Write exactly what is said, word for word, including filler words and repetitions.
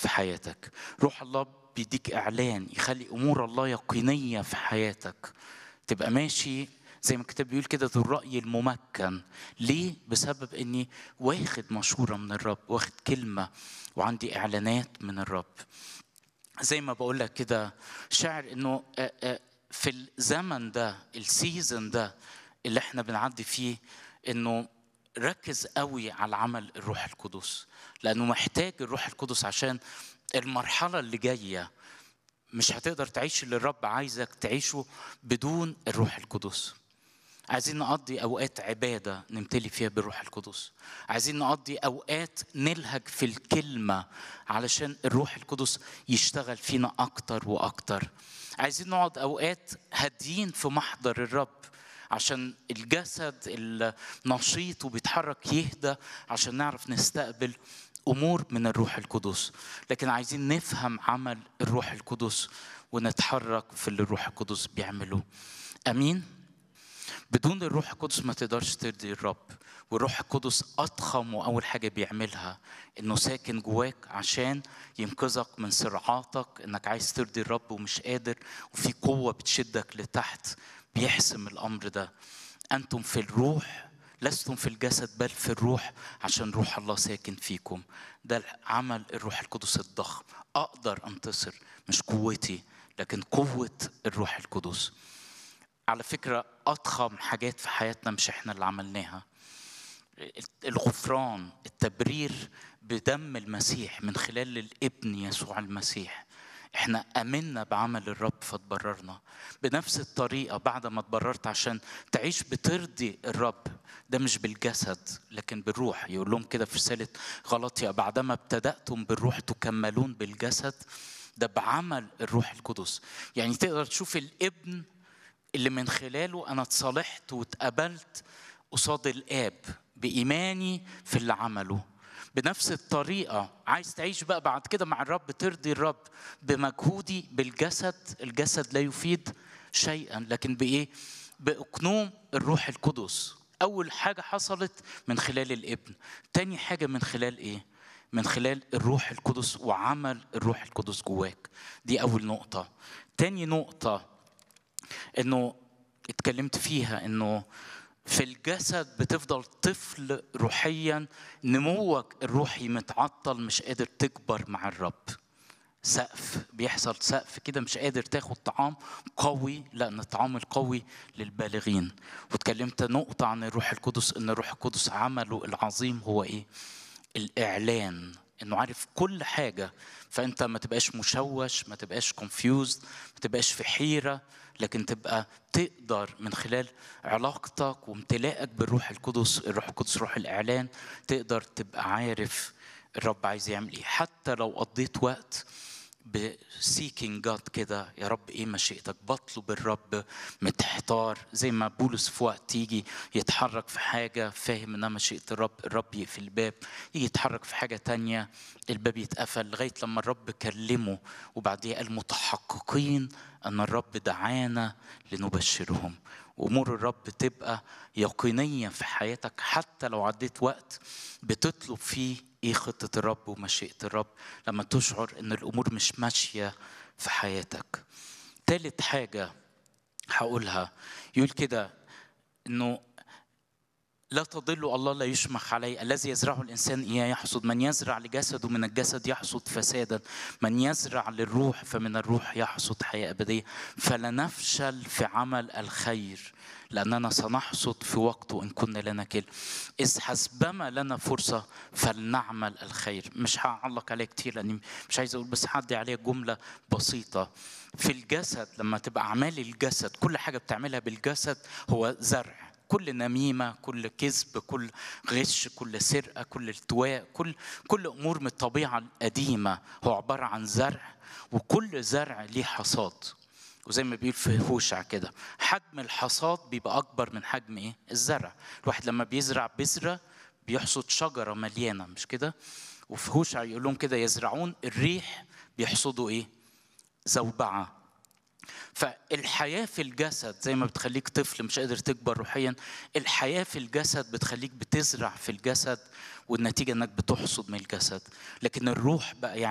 في حياتك. روح الله بيديك إعلان يخلي أمور الله يقينية في حياتك، تبقى ماشي زي ما الكتاب بيقول كده ذو الرأي الممكن. ليه؟ بسبب إني واخد مشورة من الرب، واخد كلمة وعندي إعلانات من الرب. زي ما بقول لك كده شاعر إنه في الزمن ده، السيزن ده اللي احنا بنعدي فيه، إنه ركز قوي على عمل الروح القدس، لأنه محتاج الروح القدس عشان المرحلة اللي جاية. مش هتقدر تعيش اللي الرب عايزك تعيشه بدون الروح القدس. عايزين نقضي أوقات عبادة نمتلي فيها بالروح القدس، عايزين نقضي أوقات نلهج في الكلمة علشان الروح القدس يشتغل فينا أكتر وأكتر، عايزين نقعد أوقات هاديين في محضر الرب عشان الجسد النشيط وبيتحرك يهدى، عشان نعرف نستقبل أمور من الروح القدس. لكن عايزين نفهم عمل الروح القدس ونتحرك في اللي الروح القدس بيعمله. أمين؟ بدون الروح القدس ما تقدرش ترضي الرب. والروح القدس أضخم وأول حاجة بيعملها إنه ساكن جواك عشان ينقذك من صراعاتك، إنك عايز ترضي الرب ومش قادر، وفي قوة بتشدك لتحت بيحسم الأمر ده. أنتم في الروح لستم في الجسد بل في الروح، عشان روح الله ساكن فيكم. ده عمل الروح القدس الضخم. أقدر أنتصر، مش قوتي لكن قوة الروح القدس. على فكرة أضخم حاجات في حياتنا مش إحنا اللي عملناها. الغفران، التبرير بدم المسيح من خلال الابن يسوع المسيح. إحنا أمنا بعمل الرب فتبررنا. بنفس الطريقة بعد ما تبررت عشان تعيش بترضي الرب، ده مش بالجسد لكن بالروح. يقول لهم كده في رسالة غلاطيا بعدما ابتدأتم بالروح تكملون بالجسد. ده بعمل الروح القدس. يعني تقدر تشوف الابن اللي من خلاله أنا اتصالحت واتقبلت قصاد الآب بإيماني في اللي عمله. بنفس الطريقة عايز تعيش بقى بعد كده مع الرب، ترضي الرب بمجهودي بالجسد. الجسد لا يفيد شيئا، لكن بإيه؟ بأقنوم الروح القدس. أول حاجة حصلت من خلال الابن، تاني حاجة من خلال إيه؟ من خلال الروح القدس وعمل الروح القدس جواك. دي أول نقطة. تاني نقطة إنه اتكلمت فيها، إنه في الجسد بتفضل طفل روحيا، نموك الروحي متعطل، مش قادر تكبر مع الرب. سقف بيحصل، سقف كده مش قادر تاخد طعام قوي، لأن الطعام القوي للبالغين. واتكلمت نقطة عن الروح القدس، إن الروح القدس عمله العظيم هو إيه؟ الإعلان، إنه عارف كل حاجة. فأنت ما تبقاش مشوش، ما تبقاش confused، ما تبقاش في حيرة، لكن تبقى تقدر من خلال علاقتك وامتلاءك بالروح القدس. الروح القدس روح الإعلان، تقدر تبقى عارف الرب عايز يعمل إيه. حتى لو قضيت وقت بسيكينج جاد كده، يا رب ايه مشيئتك، بطلب الرب متحتار، زي ما بولس في وقت يجي يتحرك في حاجة فاهم انها مشيئة الرب، الرب يقفل الباب، يجي يتحرك في حاجة تانية الباب يتقفل، لغاية لما الرب كلمه وبعديه قال متحققين ان الرب دعانا لنبشرهم. وامور الرب تبقى يقينية في حياتك حتى لو عديت وقت بتطلب فيه ايه خطة الرب ومشيئة الرب، لما تشعر ان الامور مش ماشية في حياتك. ثالث حاجة هقولها يقول كده انه لا تضل الله لا يشمخ عليه، الذي يزرعه الإنسان إياه يحصد. من يزرع لجسده من الجسد يحصد فسادا، من يزرع للروح فمن الروح يحصد حياة أبدية. فلا نفشل في عمل الخير لأننا سنحصد في وقته إن كنا لنا كل. إذ حسبما لنا فرصة فلنعمل الخير. مش هعلق عليه كتير لأني مش عايز أقول، بس هعدي عليه جملة بسيطة. في الجسد لما تبقى أعمال الجسد كل حاجة بتعملها بالجسد هو زرع. كل نميمة، كل كذب، كل غش، كل سرقة، كل التواء، كل كل أمور من الطبيعة القديمة هو عبارة عن زرع، وكل زرع ليه حصاد. وزي ما بيقول في هوشع كده، حجم الحصاد بيبقى أكبر من حجم إيه؟ الزرع. الواحد لما بيزرع بذرة بيحصد شجرة مليانة، مش كده؟ وفي هوشع يقول لهم كده يزرعون الريح بيحصدوا إيه؟ زوبعة. فالحياة في الجسد زي ما بتخليك طفل مش قادر تكبر روحيا، الحياة في الجسد بتخليك بتزرع في الجسد، والنتيجة انك بتحصد من الجسد. لكن الروح بقى يعني